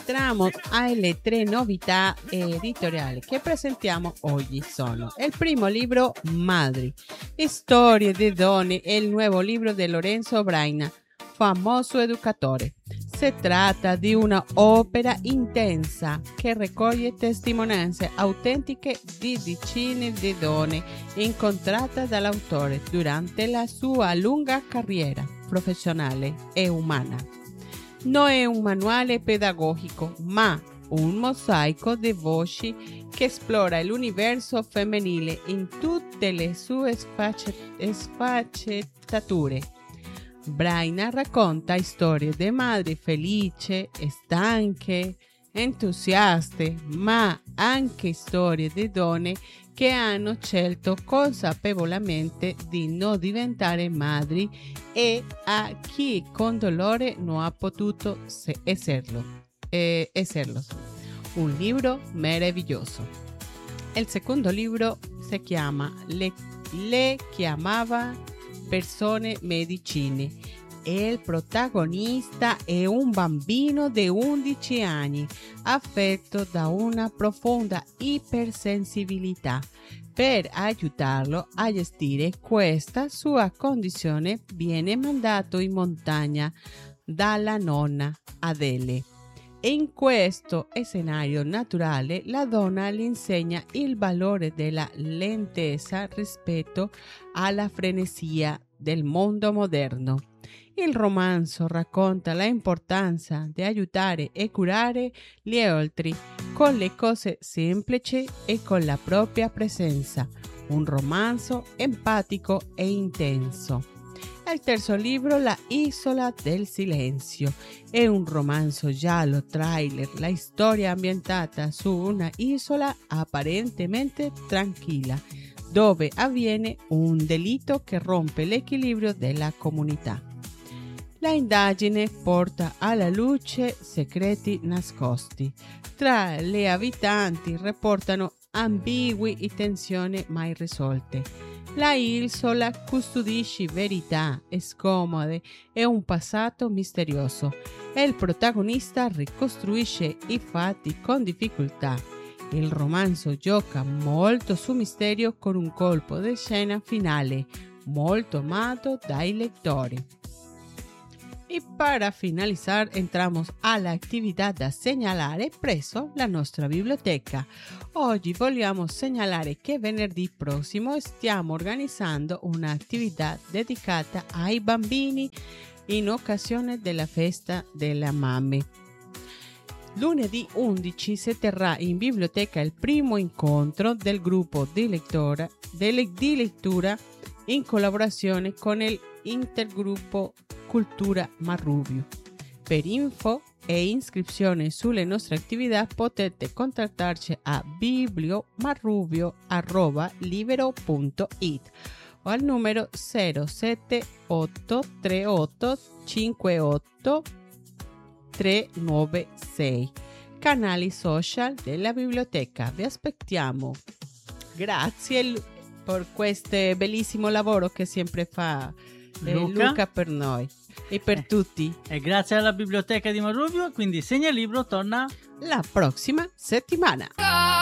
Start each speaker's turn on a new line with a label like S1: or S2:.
S1: entramos alle tre novità editoriali che presentiamo oggi. Sono il primo libro, Madri, Storie di donne, è il nuovo libro di Lorenzo Braina, famoso educatore. Si tratta di una opera intensa che raccoglie testimonianze autentiche di decine di donne incontrate dall'autore durante la sua lunga carriera professionale e umana. Non è un manuale pedagogico, ma un mosaico di voci che esplora l'universo femminile in tutte le sue sfaccettature. Braina racconta storie di madri felici, stanche, entusiaste, ma anche storie di donne che hanno scelto consapevolmente di non diventare madri e a chi con dolore non ha potuto esserlo. Un libro meraviglioso. Il secondo libro si chiama Le chiamava persone medicine e il protagonista è un bambino di 11 anni affetto da una profonda ipersensibilità. Per aiutarlo a gestire questa sua condizione viene mandato in montagna dalla nonna Adele. In questo scenario naturale la donna gli insegna il valore della lentezza rispetto alla frenesia del mondo moderno. Il romanzo racconta l'importanza di aiutare e curare gli altri con le cose semplici e con la propria presenza. Un romanzo empatico e intenso. Il terzo libro, La isola del silenzio, è un romanzo giallo thriller, la storia ambientata su una isola apparentemente tranquilla, dove avviene un delitto che rompe l'equilibrio della comunità. La indagine porta alla luce segreti nascosti. Tra le abitanti riportano ambigui e tensioni mai risolte. La isola custodisce verità scomode e un passato misterioso. Il protagonista ricostruisce i fatti con difficoltà. Il romanzo gioca molto su misterio con un colpo di scena finale molto amato dai lettori. Y para finalizar entramos a la actividad da segnalare presso la nostra biblioteca. Oggi vogliamo segnalare che venerdì prossimo stiamo organizzando un'attività dedicata ai bambini in occasione della festa delle mamme. Lunedì 11 si terrà in biblioteca il primo incontro del gruppo di lettura in collaborazione con il intergruppo Cultura Marrubio. Per info e iscrizione sulle nostre attività potete contattarci a bibliomarrubio@libero.it o al numero 0783858 canali social della biblioteca. Vi aspettiamo. Grazie per questo bellissimo lavoro che sempre fa Luca per noi e per tutti.
S2: E grazie alla biblioteca di Marrubio, quindi Segnalibro torna
S1: la prossima settimana.